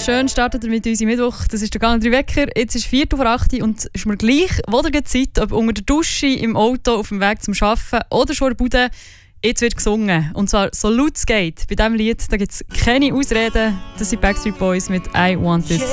schön startet ihr mit uns am Mittwoch. Das ist der Gallen 3 Wecker. Jetzt ist 7:04 Uhr und ist mir gleich, wo ihr Zeit, ob unter der Dusche, im Auto, auf dem Weg zum Arbeiten oder schon in der Bude. Jetzt wird gesungen. Und zwar so laut es geht. Bei diesem Lied gibt es keine Ausreden. Das sind Backstreet Boys mit «I Want It».